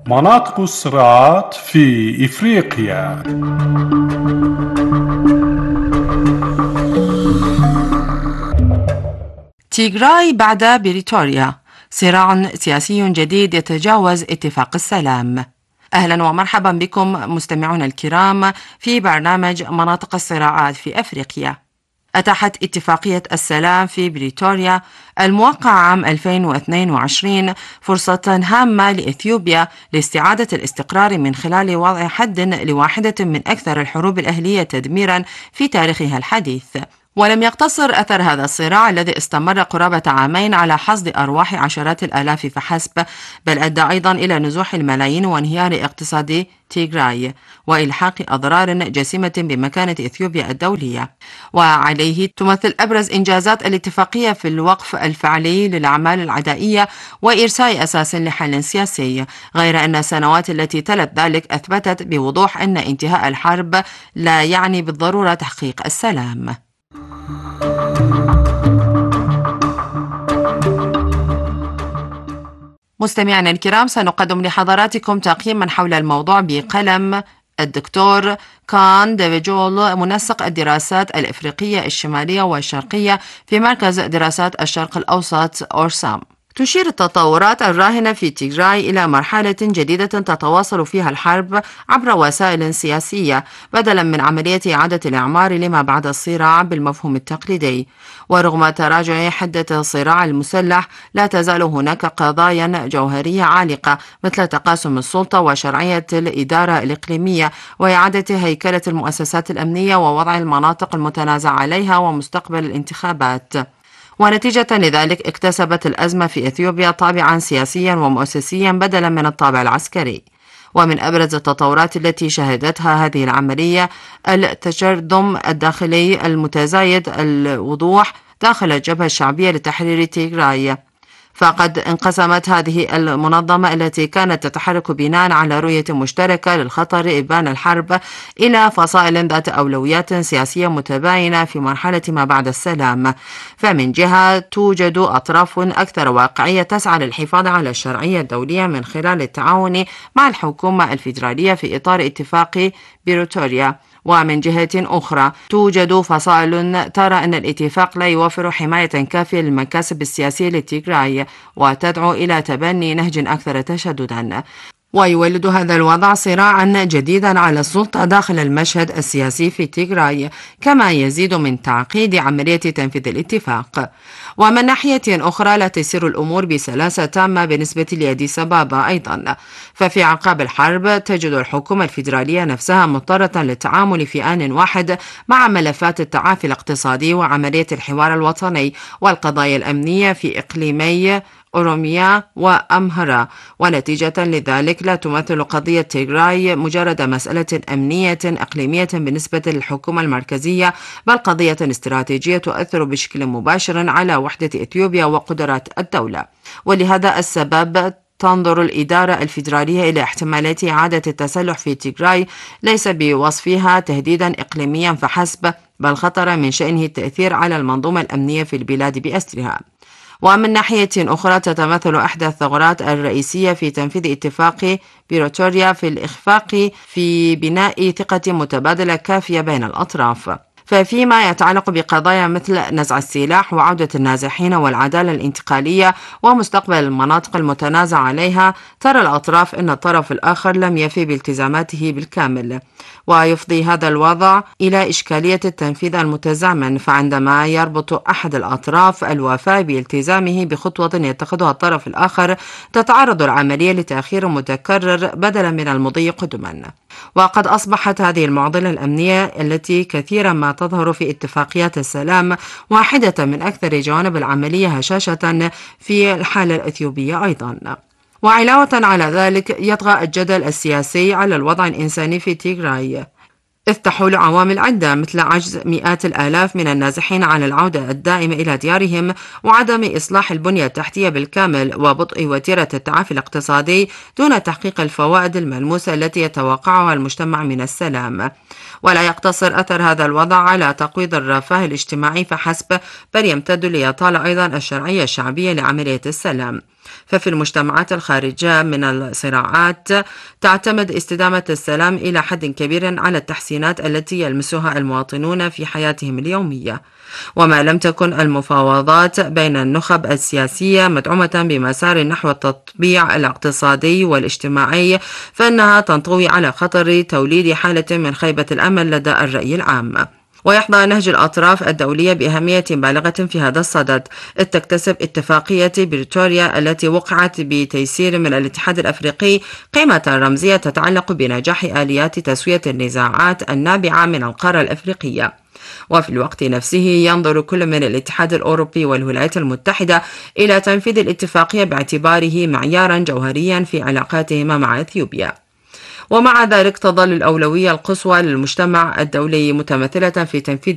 مناطق الصراعات في إفريقيا. تيغراي بعد بريتوريا، صراع سياسي جديد يتجاوز اتفاق السلام. أهلا ومرحبا بكم مستمعونا الكرام في برنامج مناطق الصراعات في أفريقيا. أتاحت اتفاقية السلام في بريتوريا الموقعة عام 2022 فرصة هامة لإثيوبيا لاستعادة الاستقرار من خلال وضع حد لواحدة من أكثر الحروب الأهلية تدميرا في تاريخها الحديث. ولم يقتصر أثر هذا الصراع الذي استمر قرابة عامين على حصد أرواح عشرات الآلاف فحسب، بل أدى أيضا إلى نزوح الملايين وانهيار اقتصاد تيغراي وإلحاق أضرار جسيمة بمكانة إثيوبيا الدولية. وعليه تمثل أبرز إنجازات الاتفاقية في الوقف الفعلي للأعمال العدائية وإرساء أساس لحل سياسي، غير أن السنوات التي تلت ذلك أثبتت بوضوح أن انتهاء الحرب لا يعني بالضرورة تحقيق السلام. مستمعينا الكرام، سنقدم لحضراتكم تقييما حول الموضوع بقلم الدكتور كان ديفيجول، منسق الدراسات الإفريقية الشمالية والشرقية في مركز دراسات الشرق الأوسط أورسام. تشير التطورات الراهنة في تيغراي إلى مرحلة جديدة تتواصل فيها الحرب عبر وسائل سياسية بدلا من عملية إعادة الإعمار لما بعد الصراع بالمفهوم التقليدي. ورغم تراجع حدة الصراع المسلح، لا تزال هناك قضايا جوهرية عالقة مثل تقاسم السلطة وشرعية الإدارة الإقليمية وإعادة هيكلة المؤسسات الأمنية ووضع المناطق المتنازع عليها ومستقبل الانتخابات. ونتيجة لذلك اكتسبت الأزمة في إثيوبيا طابعا سياسيا ومؤسسيا بدلا من الطابع العسكري. ومن أبرز التطورات التي شهدتها هذه العملية التشرذم الداخلي المتزايد الوضوح داخل الجبهة الشعبية لتحرير تيغراي. فقد انقسمت هذه المنظمة التي كانت تتحرك بناء على رؤية مشتركة للخطر إبان الحرب إلى فصائل ذات أولويات سياسية متباينة في مرحلة ما بعد السلام. فمن جهة توجد أطراف أكثر واقعية تسعى للحفاظ على الشرعية الدولية من خلال التعاون مع الحكومة الفيدرالية في إطار اتفاق بريتوريا، ومن جهة أخرى توجد فصائل ترى أن الاتفاق لا يوفر حماية كافية للمكاسب السياسية لتيغراي وتدعو إلى تبني نهج أكثر تشددا. ويولد هذا الوضع صراعا جديدا على السلطة داخل المشهد السياسي في تيغراي، كما يزيد من تعقيد عملية تنفيذ الاتفاق. ومن ناحية أخرى لا تسير الأمور بسلاسة تامة بالنسبة لأديس أبابا أيضا، ففي أعقاب الحرب تجد الحكومة الفيدرالية نفسها مضطرة للتعامل في آن واحد مع ملفات التعافي الاقتصادي وعملية الحوار الوطني والقضايا الأمنية في إقليمي أوروميا وأمهرة. ونتيجة لذلك لا تمثل قضية تيغراي مجرد مسألة أمنية إقليمية بالنسبة للحكومة المركزية، بل قضية استراتيجية تؤثر بشكل مباشر على وحدة إثيوبيا وقدرات الدولة. ولهذا السبب تنظر الإدارة الفيدرالية إلى احتمالات إعادة التسلح في تيغراي ليس بوصفها تهديدا إقليميا فحسب، بل خطر من شأنه التأثير على المنظومة الأمنية في البلاد بأسرها. ومن ناحية أخرى تتمثل إحدى الثغرات الرئيسية في تنفيذ اتفاق بريتوريا في الإخفاق في بناء ثقة متبادلة كافية بين الأطراف. ففيما يتعلق بقضايا مثل نزع السلاح وعودة النازحين والعدالة الانتقالية ومستقبل المناطق المتنازع عليها، ترى الأطراف أن الطرف الآخر لم يفي بالتزاماته بالكامل. ويفضي هذا الوضع إلى إشكالية التنفيذ المتزامن، فعندما يربط أحد الأطراف الوفاء بالتزامه بخطوة يتخذها الطرف الآخر، تتعرض العملية لتأخير متكرر بدلا من المضي قدما. وقد أصبحت هذه المعضلة الأمنية التي كثيرا ما تظهر في اتفاقيات السلام واحدة من أكثر جوانب العملية هشاشة في الحالة الإثيوبية أيضا. وعلاوة على ذلك يطغى الجدل السياسي على الوضع الإنساني في تيغراي، إذ تحول عوامل عدة مثل عجز مئات الآلاف من النازحين عن العودة الدائمة إلى ديارهم وعدم إصلاح البنية التحتية بالكامل وبطء وتيرة التعافي الاقتصادي دون تحقيق الفوائد الملموسة التي يتوقعها المجتمع من السلام. ولا يقتصر أثر هذا الوضع على تقويض الرفاه الاجتماعي فحسب، بل يمتد ليطال أيضا الشرعية الشعبية لعملية السلام. ففي المجتمعات الخارجة من الصراعات تعتمد استدامة السلام إلى حد كبير على التحسينات التي يلمسها المواطنون في حياتهم اليومية، وما لم تكن المفاوضات بين النخب السياسية مدعومة بمسار نحو التطبيع الاقتصادي والاجتماعي فإنها تنطوي على خطر توليد حالة من خيبة الأمل لدى الرأي العام. ويحظى نهج الأطراف الدولية بأهمية بالغة في هذا الصدد، إذ تكتسب اتفاقية بريتوريا التي وقعت بتيسير من الاتحاد الأفريقي قيمة رمزية تتعلق بنجاح آليات تسوية النزاعات النابعة من القارة الأفريقية. وفي الوقت نفسه ينظر كل من الاتحاد الأوروبي والولايات المتحدة إلى تنفيذ الاتفاقية باعتباره معيارا جوهريا في علاقاتهما مع إثيوبيا. ومع ذلك تظل الأولوية القصوى للمجتمع الدولي متمثلة في تنفيذ